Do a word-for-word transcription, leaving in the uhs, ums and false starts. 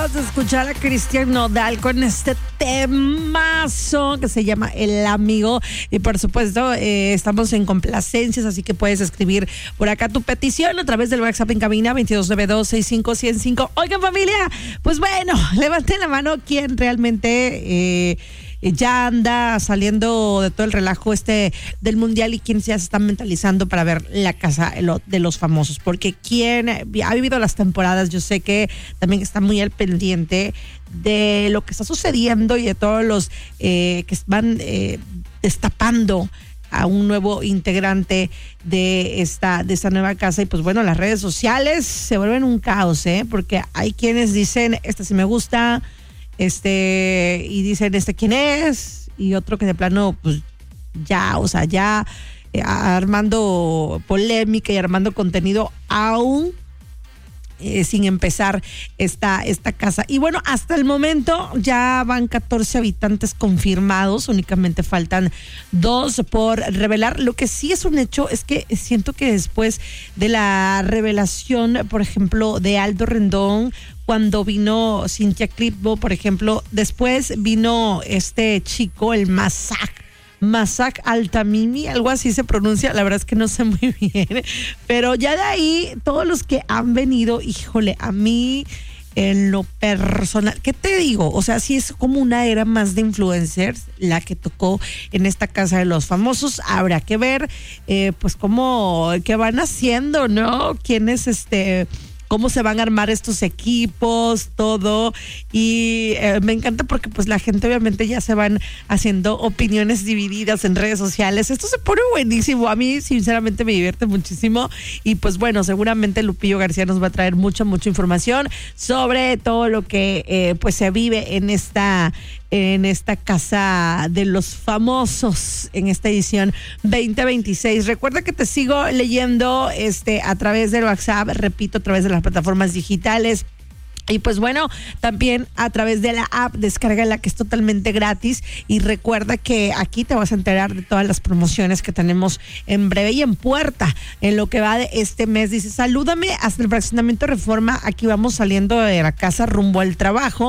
Acabas de escuchar a Cristian Nodal con este temazo que se llama El Amigo. Y por supuesto, eh, estamos en complacencias, así que puedes escribir por acá tu petición a través del WhatsApp en cabina veintidós noventa y dos sesenta y cinco ciento cinco. Oigan, familia, pues bueno, levanten la mano quien realmente eh, ya anda saliendo de todo el relajo este del mundial y quien ya se está mentalizando para ver La Casa de los Famosos, porque quien ha vivido las temporadas, yo sé que también está muy al pendiente de lo que está sucediendo y de todos los eh, que van eh, destapando a un nuevo integrante de esta de esta nueva casa. Y pues bueno, las redes sociales se vuelven un caos, ¿eh? Porque hay quienes dicen, este sí me gusta, este, y dicen, este quién es, y otro que de plano, pues ya, o sea, ya eh, armando polémica y armando contenido aún eh, sin empezar esta, esta casa. Y bueno, hasta el momento ya van catorce habitantes confirmados, únicamente faltan dos por revelar. Lo que sí es un hecho es que siento que después de la revelación, por ejemplo, de Aldo Rendón, cuando vino Cintia Clitbo, por ejemplo, después vino este chico, el Masak, Masak Altamimi, algo así se pronuncia, la verdad es que no sé muy bien, pero ya de ahí, todos los que han venido, híjole, a mí en lo personal, ¿qué te digo? O sea, sí es como una era más de influencers la que tocó en esta Casa de los Famosos. Habrá que ver, eh, pues, cómo, qué van haciendo, ¿no? ¿Quiénes, este... cómo se van a armar estos equipos, todo, y eh, me encanta porque pues la gente obviamente ya se van haciendo opiniones divididas en redes sociales. Esto se pone buenísimo, a mí sinceramente me divierte muchísimo, y pues bueno, seguramente Lupillo García nos va a traer mucha, mucha información sobre todo lo que eh, pues se vive en esta en esta Casa de los Famosos en esta edición veinte veintiséis. Recuerda que te sigo leyendo este a través del WhatsApp, repito, a través de las plataformas digitales. Y pues bueno, también a través de la app, descárgala, que es totalmente gratis, y recuerda que aquí te vas a enterar de todas las promociones que tenemos en breve y en puerta en lo que va de este mes. Dice, salúdame hasta el fraccionamiento Reforma, aquí vamos saliendo de la casa rumbo al trabajo.